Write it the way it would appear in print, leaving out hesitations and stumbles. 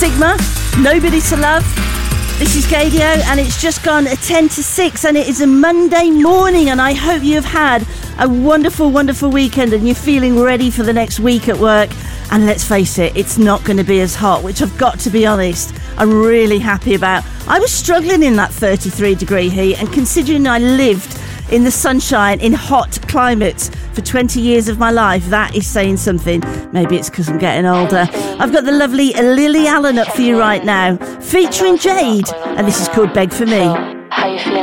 Sigma, Nobody to Love. This is Gadio, and it's just gone 10 to 6, and it is a Monday morning, and I hope you've had a wonderful, wonderful weekend and you're feeling ready for the next week at work. And let's face it, it's not going to be as hot, which I've got to be honest, I'm really happy about. I was struggling in that 33-degree heat, and considering I lived in the sunshine in hot climates for 20 years of my life, that is saying something. Maybe it's because I'm getting older. I've got the lovely Lily Allen up for you right now, featuring Jade, and this is called Beg For Me. How you feel?